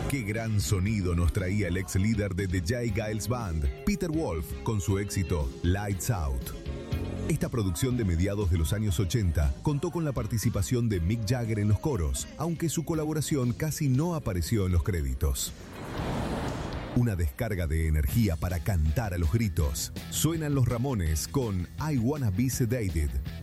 Qué gran sonido nos traía el ex líder de The J. Geils Band, Peter Wolf, con su éxito Lights Out. Esta producción de mediados de los años 80 contó con la participación de Mick Jagger en los coros, aunque su colaboración casi no apareció en los créditos. Una descarga de energía para cantar a los gritos. Suenan los Ramones con I Wanna Be Sedated.